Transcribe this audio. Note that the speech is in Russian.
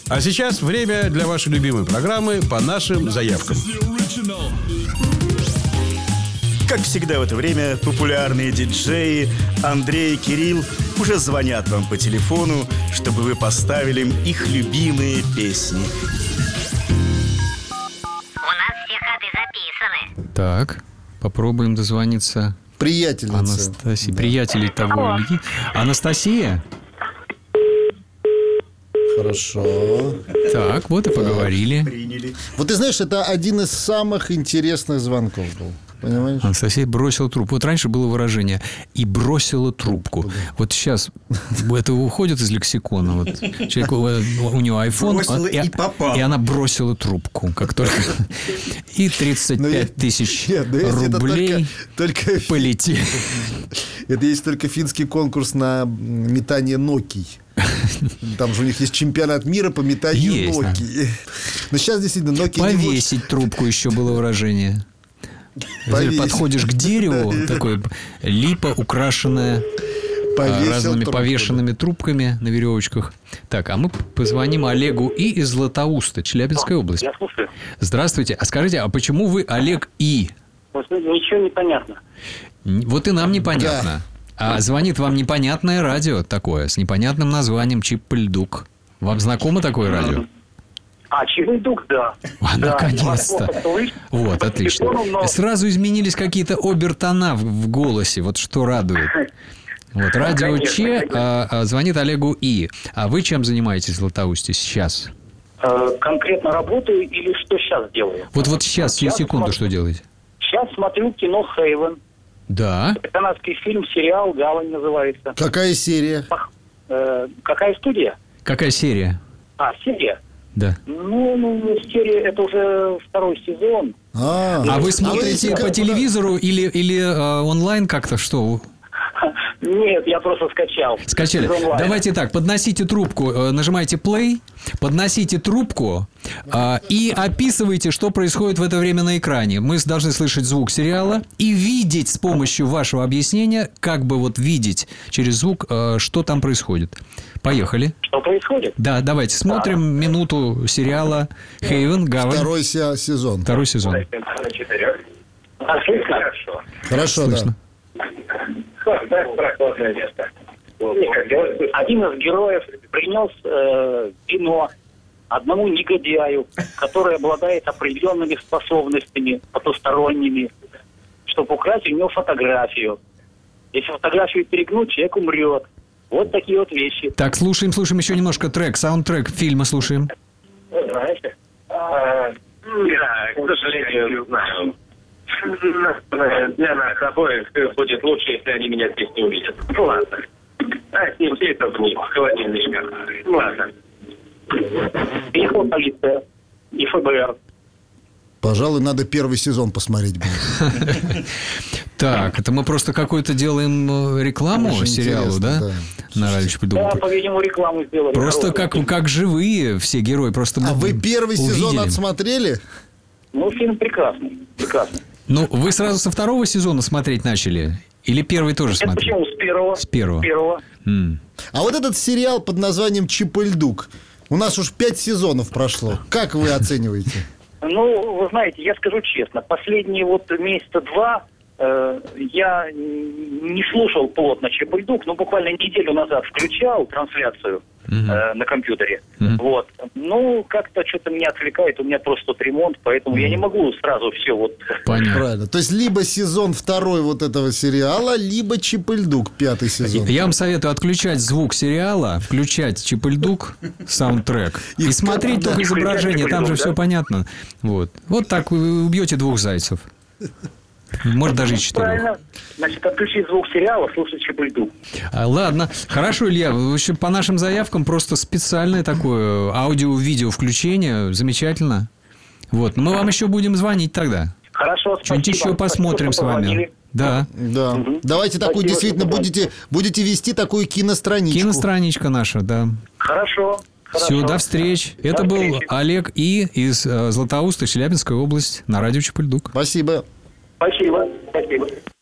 А сейчас время для вашей любимой программы «По нашим заявкам». Как всегда в это время популярные диджеи Андрей и Кирилл уже звонят вам по телефону, чтобы вы поставили им их любимые песни. У нас все ходы записаны. Так, попробуем дозвониться Приятельница. Анастасии. Приятелей того Ильи. Анастасия? Хорошо. Так, вот и поговорили. Приняли. Вот ты знаешь, это один из самых интересных звонков был. Понимаешь? Анастасия бросила трубку. Вот раньше было выражение «и бросила трубку». Вот сейчас это уходит из лексикона. Вот человек, у него айфон, Бросила и попала. и она бросила трубку. Как только... И 35 тысяч рублей только полетели. Это есть только финский конкурс на метание Нокий. Там же у них есть чемпионат мира по метанию Есть, да. Нокий. Но сейчас действительно Нокий не лучше. Повесить трубку еще было выражение. Повесить. Подходишь к дереву, такое липа, украшенная Повесил разными трубку, повешенными трубками на веревочках. Так, а мы позвоним Олегу И из Златоуста, Челябинская область. Я слушаю. Здравствуйте. А скажите, а почему вы Олег И? Вот ничего не понятно. Вот и нам непонятно. А звонит вам непонятное радио такое, с непонятным названием Чип-Льдук. Вам знакомо такое радио? А, Чивыдук, да. Наконец-то. Вот, отлично. Сразу изменились какие-то обертона в голосе. Вот что радует. Вот, радио Че, звонит Олегу И. А вы чем занимаетесь в Златоусте сейчас? Конкретно работаю или что сейчас делаю? Вот сейчас, сию секунду, что делаете? Сейчас смотрю кино «Хейвен». Да. Канадский фильм, сериал «Гавань» называется. Какая серия? Какая студия? Какая серия? А, серия? Да. Ну, серия, это уже второй сезон. А вы смотрите по телевизору или онлайн как-то, что? Нет, я просто скачал. Скачали. Давайте так, подносите трубку, нажимайте play, подносите трубку и описывайте, что происходит в это время на экране. Мы должны слышать звук сериала и видеть с помощью вашего объяснения, как бы вот видеть через звук, что там происходит. Поехали. Что происходит? Да, давайте смотрим минуту сериала «Хейвен», «Гавань». Второй сезон. Второй сезон. Хорошо. Хорошо, Слышно. Прохладное место. Один из героев принес вино одному негодяю, который обладает определенными способностями потусторонними, чтобы украсть у него фотографию. Если фотографию перегнуть, человек умрет. Вот такие вот вещи. Так, слушаем еще немножко трек, саундтрек фильма слушаем. Вы знаете? Да, к сожалению, не знаю. Для нас обоих будет лучше, если они меня здесь не увидят. Ну ладно. А с ним все это в них, в холодильничках. Ну ладно. Приехала полиция и ФБР. Пожалуй, надо первый сезон посмотреть будет. Так, это мы просто какую-то делаем рекламу Очень сериалу, да? интересно, На радио Чип-Льдук. Да, по-видимому, рекламу сделали. Просто Хорошую. как живые все герои. Просто А мы вы первый сезон увидели. отсмотрели? Ну, фильм прекрасный. Прекрасный. Ну, вы сразу со второго сезона смотреть начали? Или первый тоже Это смотрели? почему? С первого. С первого. С первого. А вот этот сериал под названием «Чип-Льдук», у нас уж 5 сезонов прошло. Как вы оцениваете? Ну, вы знаете, я скажу честно, последние вот месяца два я не слушал плотно Чип-Льдук, но буквально неделю назад включал трансляцию на компьютере. Вот. Ну, как-то что-то меня отвлекает, у меня просто тут ремонт, поэтому я не могу сразу все вот... Понятно. Правильно. То есть, либо сезон второй вот этого сериала, либо «Чип-Льдук», 5-й сезон. Я вам советую отключать звук сериала, включать Чип-Льдук, саундтрек, и смотреть только изображение, там же все понятно. Вот так вы убьете 2 зайцев. Может, даже и 4. Правильно. Значит, отключить звук сериала, слушать Чип-Льдук. Ладно. Хорошо, Илья. В общем, по нашим заявкам просто специальное такое аудио-видео включение. Замечательно. Вот. Мы вам еще будем звонить тогда. Хорошо, Что-нибудь еще посмотрим с вами. Да. Да. Давайте такую Спасибо, действительно будете вести такую киностраничку. Киностраничка наша, да. Хорошо. Все, до встреч. Это был Олег И из Златоуста, Челябинская область, на радио Чип-Льдук. Спасибо. Спасибо.